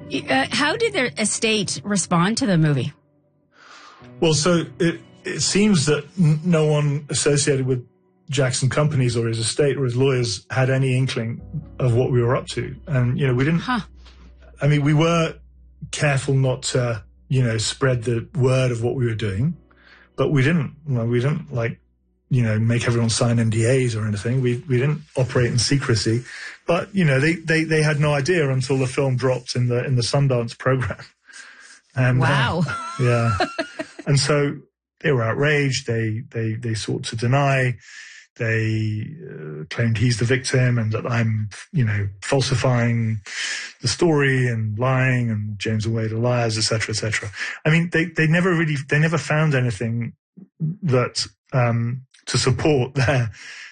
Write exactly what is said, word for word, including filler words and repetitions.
Uh, how did their estate respond to the movie? Well, so it it seems that n- no one associated with Jackson Companies or his estate or his lawyers had any inkling of what we were up to. And, you know, we didn't, Huh. I mean, we were careful not to, you know, spread the word of what we were doing, but we didn't, well, we didn't like, you know, make everyone sign N D As or anything. We we didn't operate in secrecy, but, you know, they, they, they had no idea until the film dropped in the, in the Sundance program. And, wow. Uh, yeah. And so they were outraged. They, they, they sought to deny. They uh, claimed he's the victim and that I'm, you know, falsifying the story and lying and James and Wade are liars, et cetera, et cetera. I mean, they, they never really, they never found anything that, um, to support their,